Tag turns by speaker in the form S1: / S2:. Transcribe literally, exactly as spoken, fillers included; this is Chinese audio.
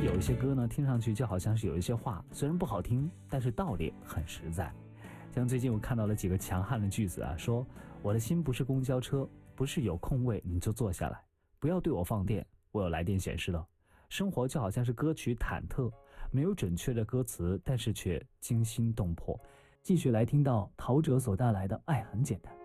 S1: 有一些歌呢，听上去就好像是有一些话，虽然不好听，但是道理很实在。像最近我看到了几个强悍的句子啊，说我的心不是公交车，不是有空位你就坐下来，不要对我放电，我有来电显示了。生活就好像是歌曲忐忑，没有准确的歌词，但是却惊心动魄。继续来听到陶喆所带来的爱很简单。